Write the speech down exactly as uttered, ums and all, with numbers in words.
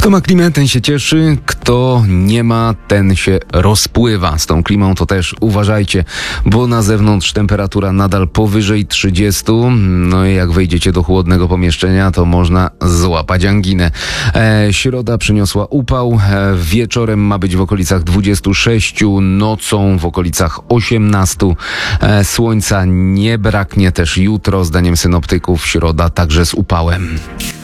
Kto ma klimę, ten się cieszy, kto nie ma, ten się rozpływa. Z tą klimą to też uważajcie, bo na zewnątrz temperatura nadal powyżej trzydziestu. No i jak wejdziecie do chłodnego pomieszczenia, to można złapać anginę. E, środa przyniosła upał, e, wieczorem ma być w okolicach dwudziestu sześciu, nocą w okolicach osiemnastu. E, słońca nie braknie też jutro, zdaniem synoptyków, środa także z upałem.